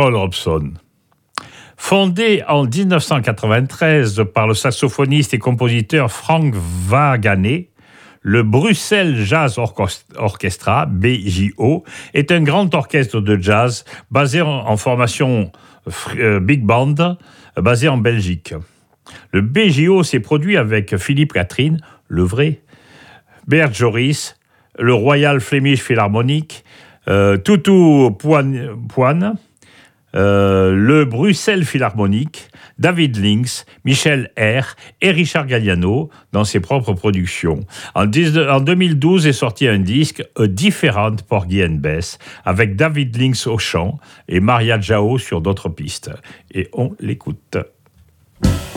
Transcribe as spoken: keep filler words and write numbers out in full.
Paul Robson. Fondé en dix-neuf cent quatre-vingt-treize par le saxophoniste et compositeur Frank Waganer, le Bruxelles Jazz Orchestra, B J O, est un grand orchestre de jazz basé en, en formation euh, big band, basé en Belgique. Le B J O s'est produit avec Philippe Catherine, le vrai, Bert Joris, le Royal Flemish Philharmonic, euh, Tutu Poine, euh, le Bruxelles Philharmonic, David Links, Michel Eyre et Richard Galliano dans ses propres productions. En, dix, en deux mille douze est sorti un disque, A Different Porgy and Bess, avec David Links au chant et Maria João sur d'autres pistes. Et on l'écoute.